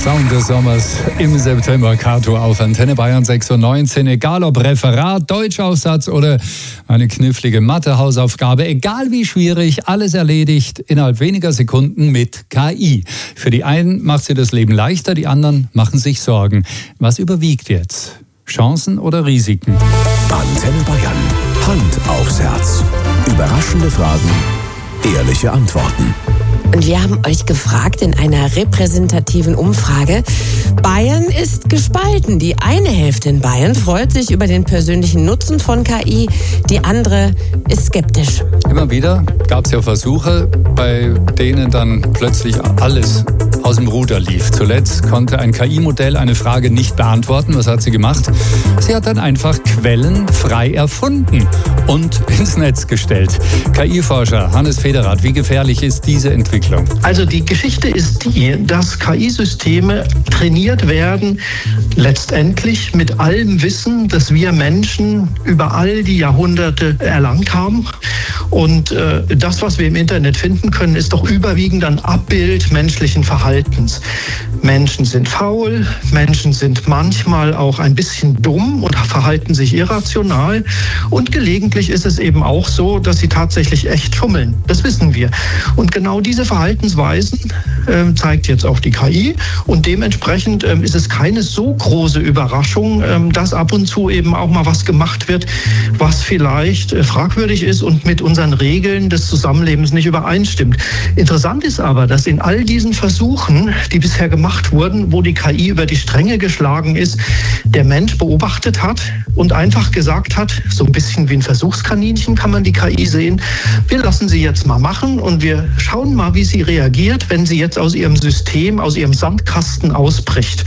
Sound des Sommers im September. Kato auf Antenne Bayern 6:19 Uhr. Egal ob Referat, Deutschaufsatz oder eine knifflige Mathe-Hausaufgabe, egal wie schwierig, alles erledigt innerhalb weniger Sekunden mit KI. Für die einen macht sie das Leben leichter, die anderen machen sich Sorgen. Was überwiegt jetzt? Chancen oder Risiken? Antenne Bayern. Hand aufs Herz. Überraschende Fragen, ehrliche Antworten. Und wir haben euch gefragt in einer repräsentativen Umfrage, Bayern ist gespalten. Die eine Hälfte in Bayern freut sich über den persönlichen Nutzen von KI, die andere ist skeptisch. Immer wieder gab es ja Versuche, bei denen dann plötzlich alles aus dem Ruder lief. Zuletzt konnte ein KI-Modell eine Frage nicht beantworten. Was hat sie gemacht? Sie hat dann einfach Quellen frei erfunden und ins Netz gestellt. KI-Forscher Hannes Federath, wie gefährlich ist diese Entwicklung? Also die Geschichte ist die, dass KI-Systeme trainiert werden, letztendlich mit allem Wissen, das wir Menschen über all die Jahrhunderte erlangt haben. Und das, was wir im Internet finden können, ist doch überwiegend ein Abbild menschlichen Verhaltens. Menschen sind faul, Menschen sind manchmal auch ein bisschen dumm und verhalten sich irrational. Und gelegentlich ist es eben auch so, dass sie tatsächlich echt schummeln. Das wissen wir. Und genau diese Verhaltensweisen zeigt jetzt auch die KI. Und dementsprechend ist es keine so große Überraschung, dass ab und zu eben auch mal was gemacht wird, was vielleicht fragwürdig ist und mit unseren Regeln des Zusammenlebens nicht übereinstimmt. Interessant ist aber, dass in all diesen Versuchen, die bisher gemacht wurden, wo die KI über die Stränge geschlagen ist, der Mensch beobachtet hat und einfach gesagt hat, so ein bisschen wie ein Versuchskaninchen kann man die KI sehen, wir lassen sie jetzt mal machen und wir schauen mal, wie sie reagiert, wenn sie jetzt aus ihrem System, aus ihrem Sandkasten ausbricht.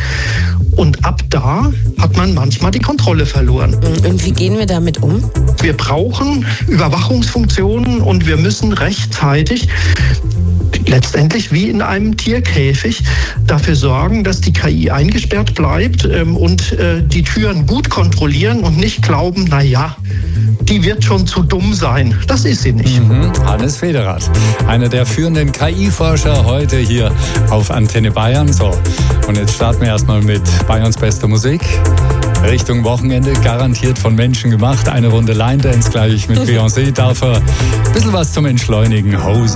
Und ab da hat man manchmal die Kontrolle verloren. Und wie gehen wir damit um? Wir brauchen Überwachungsfunktionen und wir müssen rechtzeitig, letztendlich wie in einem Tierkäfig, dafür sorgen, dass die KI eingesperrt bleibt und die Türen gut kontrollieren und nicht glauben, naja, die wird schon zu dumm sein. Das ist sie nicht. Hannes Federath, einer der führenden KI-Forscher heute hier auf Antenne Bayern. So, und jetzt starten wir erstmal mit Bayerns bester Musik. Richtung Wochenende, garantiert von Menschen gemacht. Eine Runde Line Dance gleich mit Beyoncé. Dafür ein bisschen was zum Entschleunigen. Hosey.